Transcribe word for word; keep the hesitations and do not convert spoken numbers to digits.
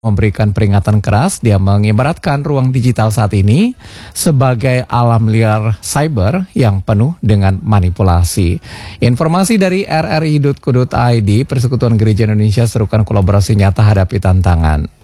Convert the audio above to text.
memberikan peringatan keras. Dia mengibaratkan ruang digital saat ini sebagai alam liar cyber yang penuh dengan manipulasi. Informasi dari r r i titik co titik i d, Persekutuan Gereja Indonesia serukan kolaborasi nyata hadapi tantangan.